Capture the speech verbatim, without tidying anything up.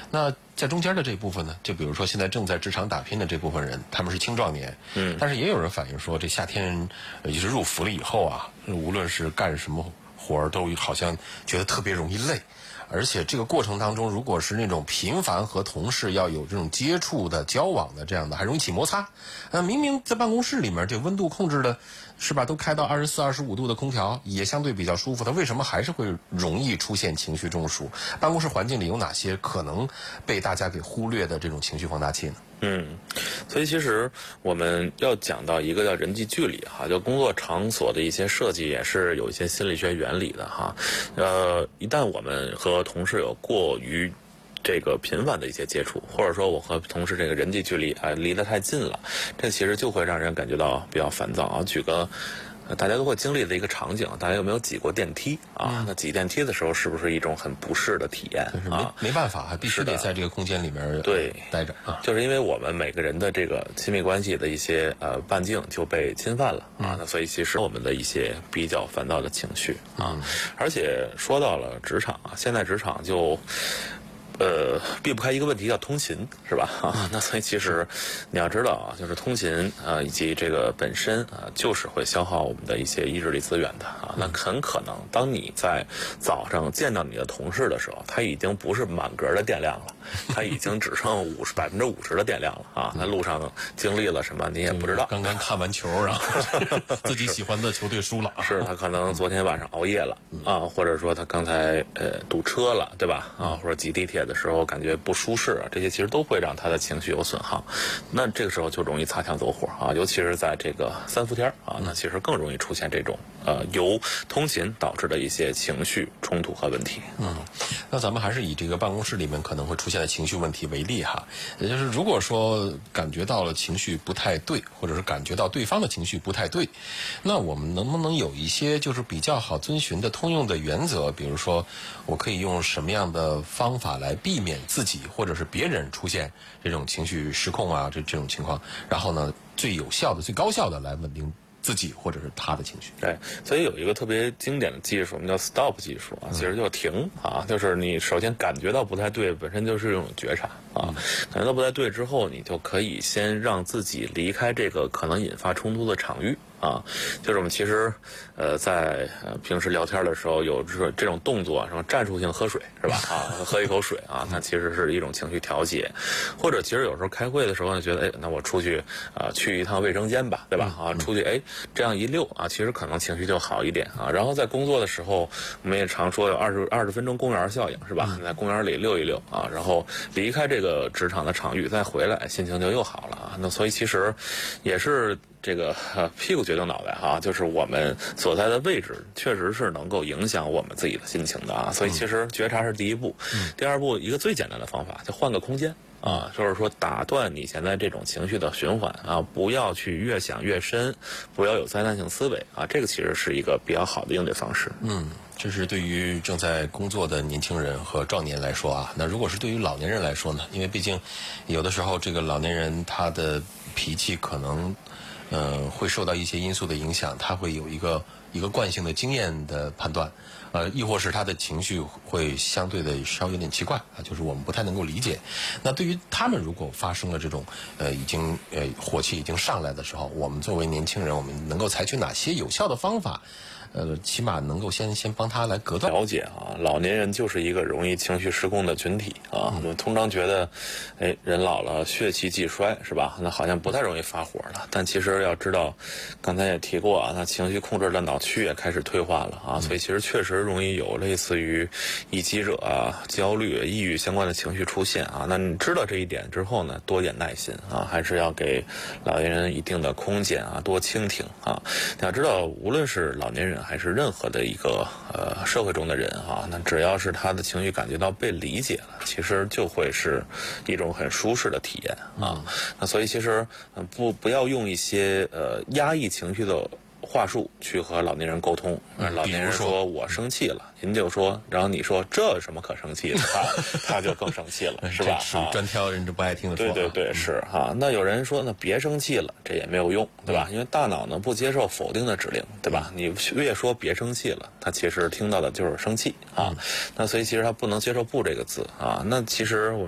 那在中间的这一部分呢，就比如说现在正在职场打拼的这部分人，他们是青壮年， 嗯， 但是也有人反映说，这夏天呃就是入伏了以后啊，无论是干什么活儿，都好像觉得特别容易累。而且这个过程当中，如果是那种频繁和同事要有这种接触的、交往的这样的，还容易起摩擦。呃，明明在办公室里面，这温度控制的，是吧？都开到二十四、二十五度的空调，也相对比较舒服。它为什么还是会容易出现情绪中暑？办公室环境里有哪些可能被大家给忽略的这种情绪放大器呢？ 嗯，所以其实我们要讲到一个叫人际距离哈，就工作场所的一些设计也是有一些心理学原理的哈。呃，一旦我们和同事有过于这个频繁的一些接触，或者说我和同事这个人际距离啊离得太近了，这其实就会让人感觉到比较烦躁啊。举个大家都会经历的一个场景，大家有没有挤过电梯啊？嗯、那挤电梯的时候是不是一种很不适的体验啊？没办法，还必须得在这个空间里面对待着啊。 就是因为我们每个人的这个亲密关系的一些呃半径就被侵犯了啊，那、嗯、所以其实我们的一些比较烦躁的情绪啊，嗯、而且说到了职场啊，现在职场就。呃，避不开一个问题叫通勤，是吧？啊，那所以其实你要知道啊，就是通勤啊，以及这个本身啊，就是会消耗我们的一些意志力资源的啊。那很可能，当你在早上见到你的同事的时候，他已经不是满格的电量了，他已经只剩五十百分之五十的电量了啊。那路上经历了什么，你也不知道。 刚刚看完球，然后自己喜欢的球队输了， 是他可能昨天晚上熬夜了啊，或者说他刚才呃堵车了，对吧？啊，或者挤地铁的时候感觉不舒适，这些其实都会让他的情绪有损耗。那这个时候就容易擦枪走火啊，尤其是在这个三伏天啊，那其实更容易出现这种呃由通勤导致的一些情绪冲突和问题。 嗯，那咱们还是以这个办公室里面可能会出现的情绪问题为例哈，也就是如果说感觉到了情绪不太对，或者是感觉到对方的情绪不太对，那我们能不能有一些就是比较好遵循的通用的原则？比如说，我可以用什么样的方法来避免自己或者是别人出现这种情绪失控啊，这这种情况，然后呢，最有效的、最高效的来稳定自己或者是他的情绪。 对，所以有一个特别经典的技术，我们叫 stop 技术啊，其实就是停啊，就是你首先感觉到不太对，本身就是一种觉察啊，感觉到不太对之后，你就可以先让自己离开这个可能引发冲突的场域。啊，就是我们其实，呃，在呃平时聊天的时候有这这种动作，什么战术性喝水是吧？啊，喝一口水啊，它其实是一种情绪调节，或者其实有时候开会的时候呢，觉得哎，那我出去啊、呃、去一趟卫生间吧，对吧？啊，出去哎这样一溜啊，其实可能情绪就好一点啊。然后在工作的时候，我们也常说有二十二十分钟公园效应是吧？在公园里溜一溜啊，然后离开这个职场的场域，再回来，心情就又好了啊。那所以其实也是。这个、呃、屁股决定脑袋哈、啊，就是我们所在的位置确实是能够影响我们自己的心情的啊，所以其实觉察是第一步，嗯、第二步一个最简单的方法就换个空间啊，就是说打断你现在这种情绪的循环啊，不要去越想越深，不要有灾难性思维啊，这个其实是一个比较好的应对方式。 嗯，这是对于正在工作的年轻人和壮年来说啊，那如果是对于老年人来说呢？因为毕竟有的时候这个老年人他的脾气可能。呃，会受到一些因素的影响，他会有一个一个惯性的经验的判断，呃，亦或是他的情绪会相对的稍微有点奇怪啊，就是我们不太能够理解。那对于他们如果发生了这种呃已经呃火气已经上来的时候，我们作为年轻人，我们能够采取哪些有效的方法？呃，起码能够先先帮他来隔断。 了解啊，老年人就是一个容易情绪失控的群体啊。我们通常觉得，哎，人老了血气既衰是吧？那好像不太容易发火了。但其实要知道，刚才也提过啊，那情绪控制的脑区也开始退化了啊，所以其实确实容易有类似于易激者啊、焦虑、抑郁相关的情绪出现啊。那你知道这一点之后呢，多点耐心啊，还是要给老年人一定的空间啊，多倾听啊。你要知道，无论是老年人还是任何的一个呃社会中的人啊，那只要是他的情绪感觉到被理解了，其实就会是一种很舒适的体验啊。那所以其实不不要用一些呃压抑情绪的话术去和老年人沟通。嗯、老年人说我生气了，您就说，然后你说这有什么可生气的？他他就更生气了，是吧？ 属于专挑人家不爱听的说。 对对对，是哈。那有人说，那别生气了，这也没有用，对吧？因为大脑呢不接受否定的指令，对吧？你越说别生气了，他其实听到的就是生气啊。那所以其实他不能接受不这个字啊。那其实我